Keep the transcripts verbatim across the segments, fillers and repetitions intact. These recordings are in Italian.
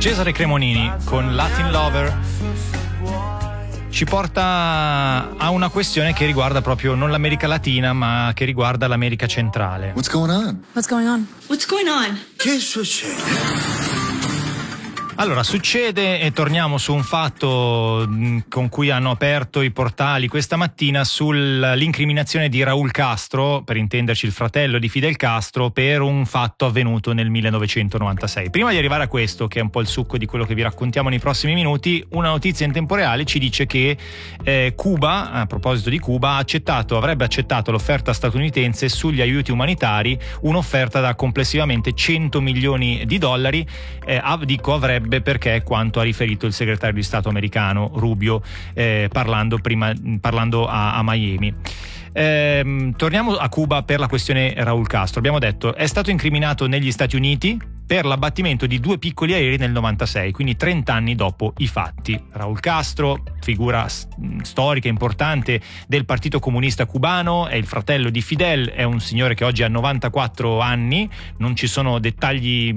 Cesare Cremonini con Latin Lover ci porta a una questione che riguarda proprio non l'America Latina, ma che riguarda l'America centrale. What's going on? What's going on? What's going on? Che succede? Allora, succede, e torniamo su un fatto con cui hanno aperto i portali questa mattina, sull'incriminazione di Raúl Castro, per intenderci il fratello di Fidel Castro, per un fatto avvenuto nel millenovecentonovantasei. Prima di arrivare a questo, che è un po' il succo di quello che vi raccontiamo nei prossimi minuti, una notizia in tempo reale ci dice che eh, Cuba, a proposito di Cuba, ha accettato, avrebbe accettato l'offerta statunitense sugli aiuti umanitari, un'offerta da complessivamente cento milioni di dollari, eh, dico avrebbe perché è quanto ha riferito il segretario di Stato americano Rubio eh, parlando prima parlando a, a Miami. Eh, torniamo a Cuba per la questione Raúl Castro. Abbiamo detto è stato incriminato negli Stati Uniti per l'abbattimento di due piccoli aerei nel novantasei, quindi trenta anni dopo i fatti. Raúl Castro, figura storica importante del Partito Comunista Cubano, è il fratello di Fidel, è un signore che oggi ha novantaquattro anni, non ci sono dettagli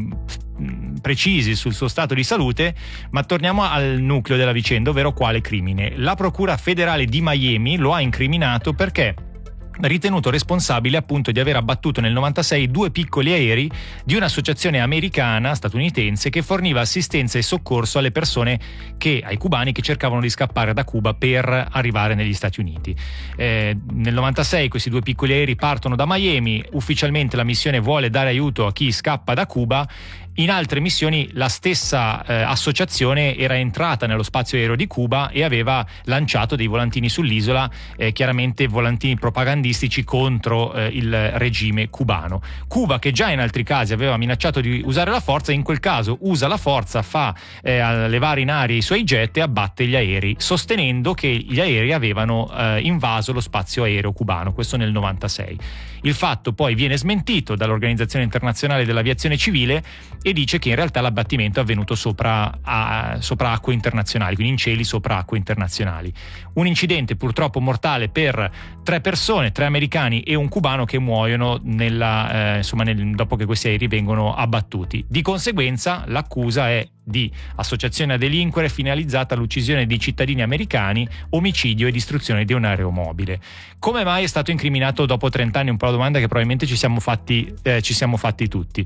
precisi sul suo stato di salute, ma torniamo al nucleo della vicenda, ovvero quale crimine. La Procura federale di Miami lo ha incriminato perché ritenuto responsabile appunto di aver abbattuto nel novantasei due piccoli aerei di un'associazione americana statunitense che forniva assistenza e soccorso alle persone che, ai cubani che cercavano di scappare da Cuba per arrivare negli Stati Uniti. Eh, nel novantasei questi due piccoli aerei partono da Miami, ufficialmente la missione vuole dare aiuto a chi scappa da Cuba. In altre missioni la stessa eh, associazione era entrata nello spazio aereo di Cuba e aveva lanciato dei volantini sull'isola, eh, chiaramente volantini propagandistici contro eh, il regime cubano. Cuba, che già in altri casi aveva minacciato di usare la forza, in quel caso usa la forza, fa eh, levare in aria i suoi jet e abbatte gli aerei, sostenendo che gli aerei avevano eh, invaso lo spazio aereo cubano, questo nel novantasei. Il fatto poi viene smentito dall'Organizzazione Internazionale dell'Aviazione Civile e dice che in realtà l'abbattimento è avvenuto sopra, a, sopra acque internazionali, quindi in cieli sopra acque internazionali. Un incidente purtroppo mortale per tre persone, tre americani e un cubano che muoiono nella, eh, insomma, nel, dopo che questi aerei vengono abbattuti. Di conseguenza l'accusa è di associazione a delinquere finalizzata all'uccisione di cittadini americani, omicidio e distruzione di un aeromobile. Come mai è stato incriminato dopo trenta anni? Un po' la domanda che probabilmente ci siamo fatti, eh, ci siamo fatti tutti.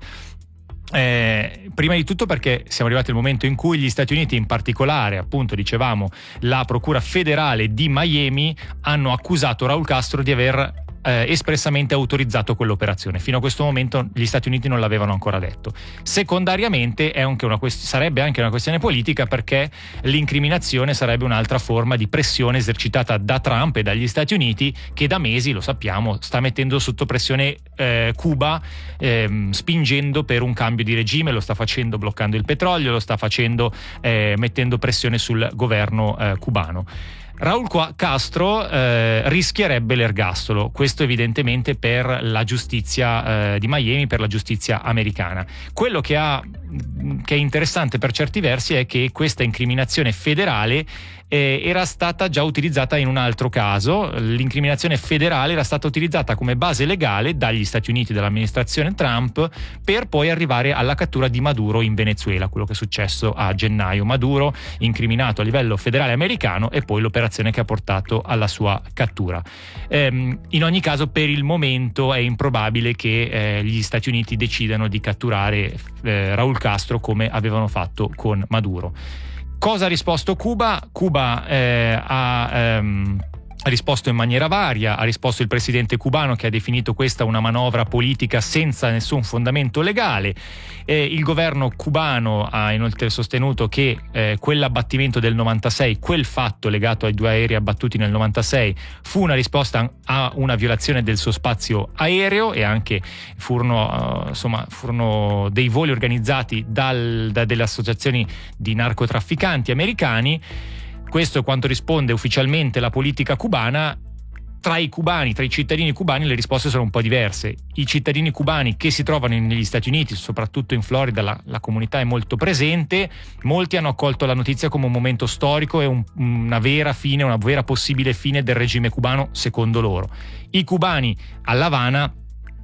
Eh, prima di tutto perché siamo arrivati al momento in cui gli Stati Uniti, in particolare appunto dicevamo la Procura federale di Miami, hanno accusato Raúl Castro di aver Eh, espressamente autorizzato quell'operazione. Fino a questo momento gli Stati Uniti non l'avevano ancora detto. Secondariamente è anche una quest- sarebbe anche una questione politica, perché l'incriminazione sarebbe un'altra forma di pressione esercitata da Trump e dagli Stati Uniti, che da mesi, lo sappiamo, sta mettendo sotto pressione eh, Cuba, ehm, spingendo per un cambio di regime. Lo sta facendo bloccando il petrolio, lo sta facendo eh, mettendo pressione sul governo eh, cubano. Raúl Castro eh, rischierebbe l'ergastolo, questo evidentemente per la giustizia eh, di Miami, per la giustizia americana. Quello che, ha, che è interessante per certi versi è che questa incriminazione federale eh, era stata già utilizzata in un altro caso. L'incriminazione federale era stata utilizzata come base legale dagli Stati Uniti, dall'amministrazione Trump, per poi arrivare alla cattura di Maduro in Venezuela, quello che è successo a gennaio. Maduro incriminato a livello federale americano e poi l'operazione che ha portato alla sua cattura. Ehm, in ogni caso, per il momento è improbabile che eh, gli Stati Uniti decidano di catturare eh, Raúl Castro come avevano fatto con Maduro. Cosa ha risposto Cuba? Cuba eh, ha ehm, ha risposto in maniera varia. Ha risposto il presidente cubano, che ha definito questa una manovra politica senza nessun fondamento legale. Eh, il governo cubano ha inoltre sostenuto che eh, quell'abbattimento del novantasei, quel fatto legato ai due aerei abbattuti nel novantasei, fu una risposta a una violazione del suo spazio aereo, e anche furono, uh, insomma, furono dei voli organizzati dal, da delle associazioni di narcotrafficanti americani. Questo è quanto risponde ufficialmente la politica cubana. Tra i cubani, tra i cittadini cubani, le risposte sono un po' diverse. I cittadini cubani che si trovano negli Stati Uniti, soprattutto in Florida, la, la comunità è molto presente. Molti hanno accolto la notizia come un momento storico e un, una vera fine, una vera possibile fine del regime cubano, secondo loro. I cubani a L'Avana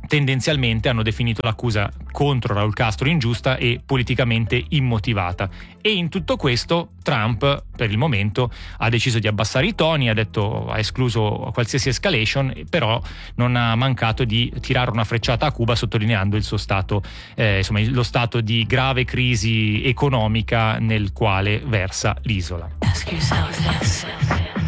tendenzialmente hanno definito l'accusa contro Raul Castro ingiusta e politicamente immotivata. E in tutto questo Trump per il momento ha deciso di abbassare i toni, ha detto, ha escluso qualsiasi escalation, però non ha mancato di tirare una frecciata a Cuba, sottolineando il suo stato, eh, insomma, lo stato di grave crisi economica nel quale versa l'isola. Ask yourself this.